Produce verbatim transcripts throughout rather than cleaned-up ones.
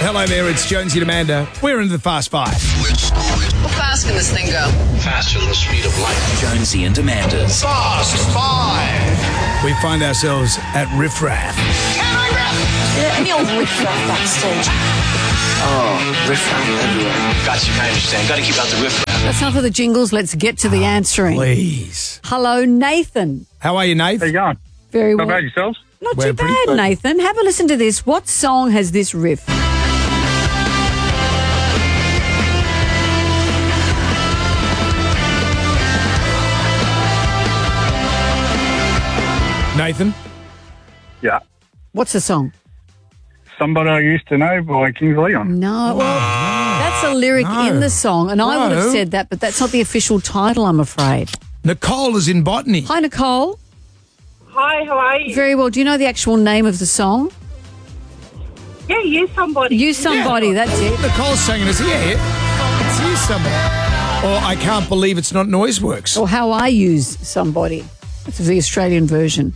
Hello there, it's Jonesy and Amanda. We're into the Fast Five. How fast can this thing go? Faster than the speed of light. Jonesy and Amanda's Fast Five. We find ourselves at Riff Raff. Yeah, any old riff-raff backstage. Oh, riff-raff everywhere. Got you, I understand. Got to keep out the riff-raff. That's enough of the jingles. Let's get to the answering. Please. Hello, Nathan. How are you, Nath? How you going? Very Not well. bad yourselves? Not We're too pretty bad, good. Nathan. Have a listen to this. What song has this riff? Nathan? Yeah. What's the song? Somebody I Used to Know by Kings of Leon. No. Well, that's a lyric No. in the song, and I would have No. said that, but that's not the official title, I'm afraid. Nicole is in botany. Hi, Nicole. Hi, how are you? Very well. Do you know the actual name of the song? Yeah, you somebody. You Somebody, Yeah. that's it. Nicole's singing us, yeah, it's you somebody. Or I Can't Believe It's Not Noiseworks. Or How I Use Somebody. That's the Australian version.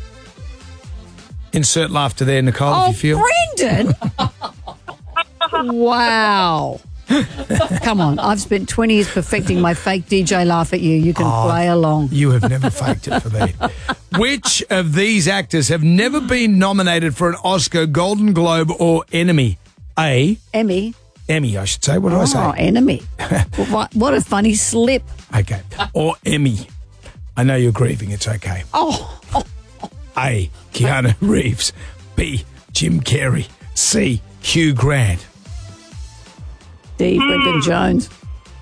Insert laughter there, Nicole, Oh, if you feel. Brendan! Wow. Come on, I've spent twenty years perfecting my fake D J laugh at you. You can Oh, play along. You have never faked it for me. Which of these actors have never been nominated for an Oscar, Golden Globe, or Emmy? A. Emmy. Emmy, I should say. What do I Oh, say? enemy. what, what a funny slip. Okay. Or Emmy. I know you're grieving. It's okay. Oh, A. Keanu Reeves. B. Jim Carrey. C. Hugh Grant. D. Brendan Jones.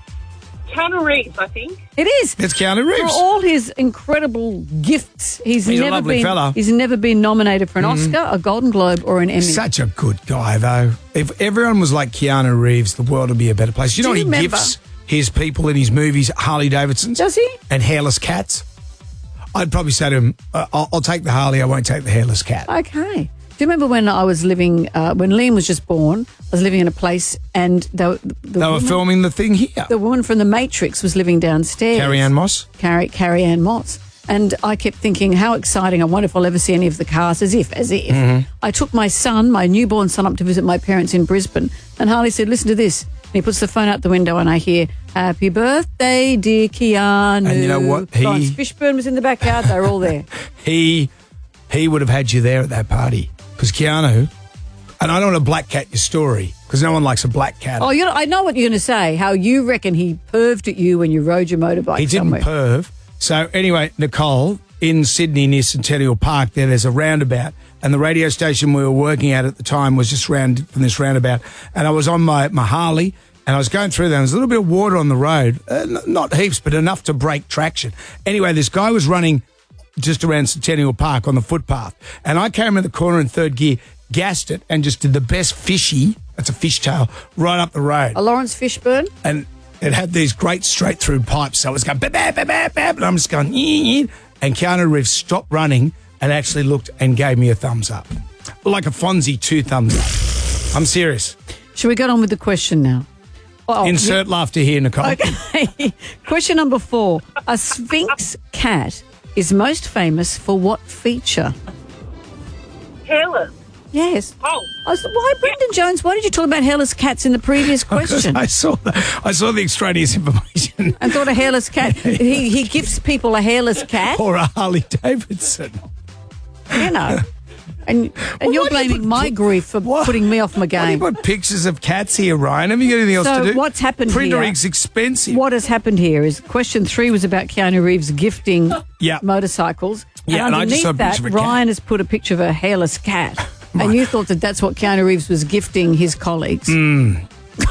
Keanu Reeves, I think. It is. It's Keanu For Reeves. all his incredible gifts, he's, He's a never lovely been. fella. He's never been nominated for an Oscar, a Golden Globe, or an Emmy. Such a good guy, though. If everyone was like Keanu Reeves, the world would be a better place. You know Do what you he remember- gifts his people in his movies? Harley Davidsons. Does he? And hairless cats. I'd probably say to him, uh, I'll, I'll take the Harley, I won't take the hairless cat. Okay. Do you remember when I was living, uh, when Liam was just born, I was living in a place and they were, the, They were woman, filming the thing here. the woman from The Matrix was living downstairs. Carrie Ann Moss. Carrie, Carrie Ann Moss. And I kept thinking, how exciting. I wonder if I'll ever see any of the cars, as if, as if. Mm-hmm. I took my son, my newborn son, up to visit my parents in Brisbane. And Harley said, listen to this. And he puts the phone out the window and I hear, happy birthday, dear Keanu. And you know what? He- Lawrence Fishburne was in the backyard. They were all there. He he would have had you there at that party. Because Keanu, and I don't want to black cat your story, because no one likes a black cat. Oh, you know, I know what you're going to say, how you reckon he perved at you when you rode your motorbike He didn't somewhere. perv. So anyway, Nicole, in Sydney near Centennial Park, there, there's a roundabout, and the radio station we were working at at the time was just round from this roundabout, and I was on my, my Harley, and I was going through there, and there's a little bit of water on the road, uh, n- not heaps, but enough to break traction. Anyway, this guy was running just around Centennial Park on the footpath, and I came in the corner in third gear, gassed it, and just did the best fishy, that's a fishtail, right up the road. A Lawrence Fishburne? And it had these great straight through pipes. So it was going, bap, bap, bap, bap, bap, and I'm just going, ee, ee. And Keanu Reeves stopped running and actually looked and gave me a thumbs up. Like a Fonzie, two thumbs up. I'm serious. Should we get on with the question now? Oh, Insert laughter here, Nicole. Okay. Question number four. A Sphinx cat is most famous for what feature? Hairless. Yes. Oh. I said, why, Brendan Jones, why did you talk about hairless cats in the previous question? I saw the, I saw the extraneous information. And thought a hairless cat, he, he gives people a hairless cat, Or a Harley Davidson. you know. And and you're why do you blaming put- my grief for What? putting me off my Why do you game. put pictures of cats here, Ryan? Have you got anything else So to do? what's happened Printer here- ink's expensive. What has happened here is question three was about Keanu Reeves gifting Yeah. motorcycles. Yeah, and I just underneath saw a that, picture of a cat. Ryan has put a picture of a hairless cat. And you thought that that's what Keanu Reeves was gifting his colleagues. Mm.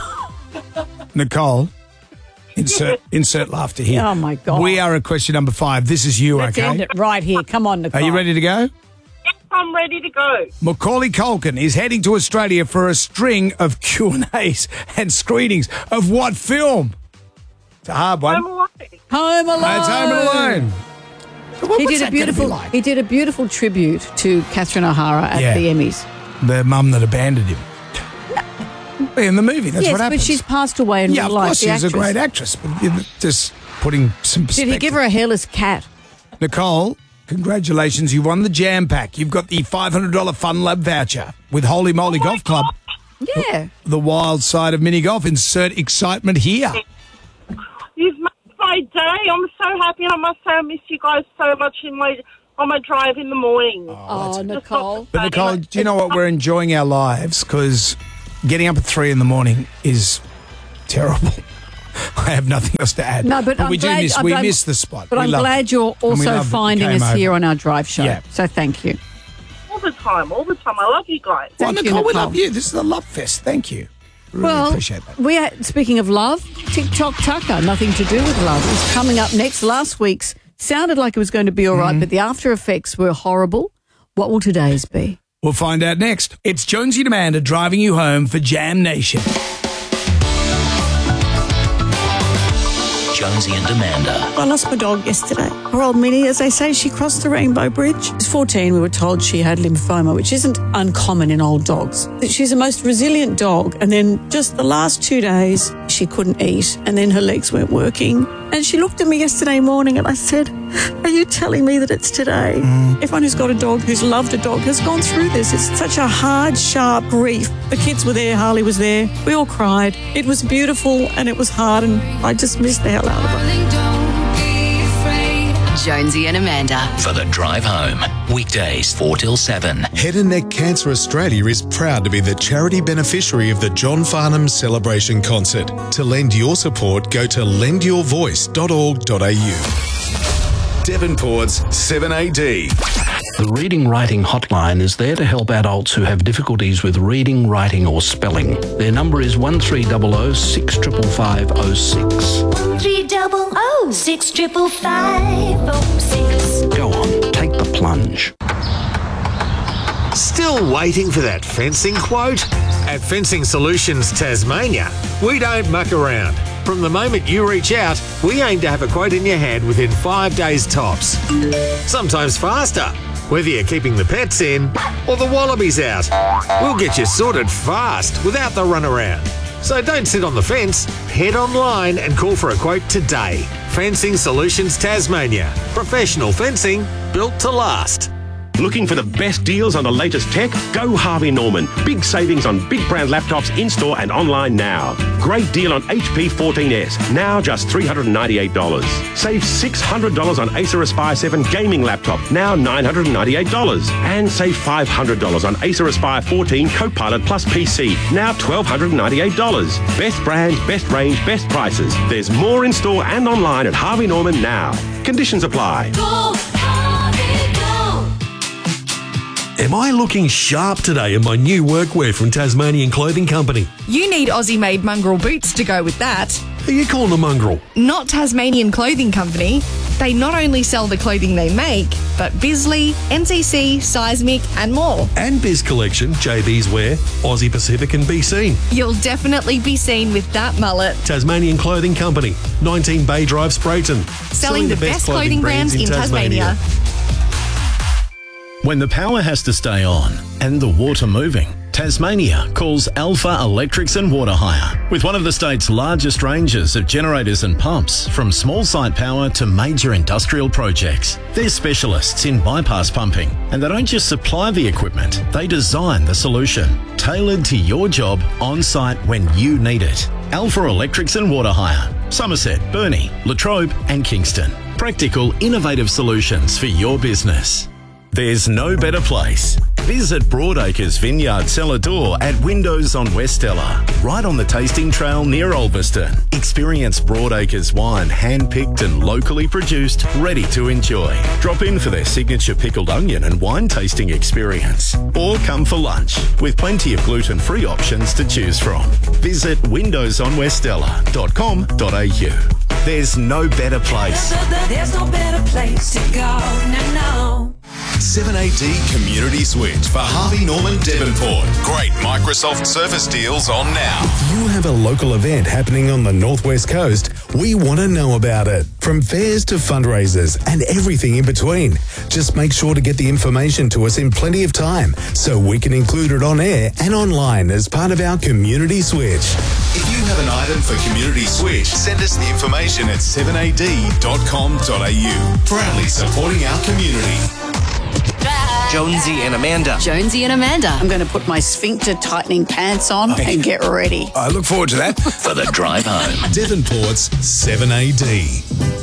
Nicole, insert insert laughter here. Oh, my God. We are at question number five. This is you, Let's okay? end it right here. Come on, Nicole. Are you ready to go? I'm ready to go. Macaulay Culkin is heading to Australia for a string of Q and A's and screenings of what film? It's a hard one. I'm alone. Home Alone. It's Home Alone. What- He what's did a that gonna be beautiful. like? He did a beautiful tribute to Catherine O'Hara at Yeah. the Emmys. The mum that abandoned him. In the movie, that's yes, what happens. but she's passed away in yeah, real of life. course, the she's a actress. great actress. But you're just putting some Did perspective. he give her a hairless cat? Nicole, congratulations. You won the Jam Pack. You've got the five hundred dollars Fun Lab voucher with Holy Moly Oh my Golf Club. Yeah. The wild side of mini golf. Insert excitement here. You've made my day. I'm so happy, and I must say I miss you guys so much in my on my drive in the morning. Oh, Nicole. But Nicole, do you know what? We're enjoying our lives because getting up at three in the morning is terrible. I have nothing else to add. No, but, I'm we glad, do miss. I'm we glad, miss the spot. But we I'm love glad it. you're And we also love that you finding came us over. here on our drive show. Yeah. So thank you. All the time, all the time. I love you guys. Well, Thank you, Nicole, we Nicole. love you. This is a love fest. Thank you. Really Well, appreciate that. we are, speaking of love, TikTok Tucker, nothing to do with love, is coming up next. Last week's sounded like it was going to be all right, Mm-hmm. but the after effects were horrible. What will today's be? We'll find out next. It's Jonesy and Amanda driving you home for Jam Nation. Jonesy and Amanda. I lost my dog yesterday. Poor old Minnie, as they say, she crossed the Rainbow Bridge. She was fourteen, we were told she had lymphoma, which isn't uncommon in old dogs. She's a most resilient dog, and then just the last two days, she couldn't eat, and then her legs weren't working. And she looked at me yesterday morning and I said, are you telling me that it's today? Mm. Everyone who's got a dog, who's loved a dog, has gone through this. It's such a hard, sharp grief. The kids were there, Harley was there. We all cried. It was beautiful and it was hard, and I just missed the hell out of it. Jonesy and Amanda. For the drive home. Weekdays four till seven. Head and Neck Cancer Australia is proud to be the charity beneficiary of the John Farnham Celebration Concert. To lend your support, go to lend your voice dot org dot a u. Devonport's seven A D. The Reading Writing Hotline is there to help adults who have difficulties with reading, writing or spelling. Their number is one three zero zero six five five zero six. one three zero zero six five five zero six. Go on, take the plunge. Still waiting for that fencing quote? At Fencing Solutions Tasmania, we don't muck around. From the moment you reach out, we aim to have a quote in your hand within five days tops. Sometimes faster, whether you're keeping the pets in or the wallabies out. We'll get you sorted fast without the runaround. So don't sit on the fence, head online and call for a quote today. Fencing Solutions Tasmania. Professional fencing built to last. Looking for the best deals on the latest tech? Go Harvey Norman. Big savings on big brand laptops in-store and online now. Great deal on H P fourteen S, now just three hundred ninety-eight dollars. Save six hundred dollars on Acer Aspire seven gaming laptop, now nine hundred ninety-eight dollars. And save five hundred dollars on Acer Aspire fourteen Copilot Plus P C, now one thousand two hundred ninety-eight dollars. Best brands, best range, best prices. There's more in-store and online at Harvey Norman now. Conditions apply. Go, Harvey, go. Am I looking sharp today in my new workwear from Tasmanian Clothing Company? You need Aussie-made mongrel boots to go with that. Who you calling a mongrel? Not Tasmanian Clothing Company. They not only sell the clothing they make, but Bisley, N C C, Seismic and more. And Biz Collection, J B's Wear, Aussie Pacific and Be Seen. You'll definitely be seen with that mullet. Tasmanian Clothing Company, nineteen Bay Drive, Sprayton. Selling, Selling the, the best, best clothing, clothing brands, brands in Tasmania. Tasmania. When the power has to stay on and the water moving, Tasmania calls Alpha Electrics and Water Hire. With one of the state's largest ranges of generators and pumps, from small site power to major industrial projects. They're specialists in bypass pumping, and they don't just supply the equipment, they design the solution, tailored to your job on site when you need it. Alpha Electrics and Water Hire. Somerset, Burnie, Latrobe and Kingston. Practical, innovative solutions for your business. There's no better place. Visit Broadacres Vineyard Cellar Door at Windows on Westella, right on the tasting trail near Ulverston. Experience Broadacres wine, hand-picked and locally produced, ready to enjoy. Drop in for their signature pickled onion and wine tasting experience. Or come for lunch, with plenty of gluten-free options to choose from. Visit windows on westella dot com dot a u. There's no better place. There's no better place to go. No, no. seven A D Community Switch for Harvey Norman Devonport. Great Microsoft Surface deals on now. If you have a local event happening on the Northwest Coast, we want to know about it. From fairs to fundraisers and everything in between. Just make sure to get the information to us in plenty of time so we can include it on air and online as part of our Community Switch. If you have an item for Community Switch, send us the information at seven a d dot com dot a u. Proudly supporting our community. Jonesy and Amanda. Jonesy and Amanda. I'm going to put my sphincter tightening pants on and get ready. I look forward to that. For the drive home. Devonport's seven A D.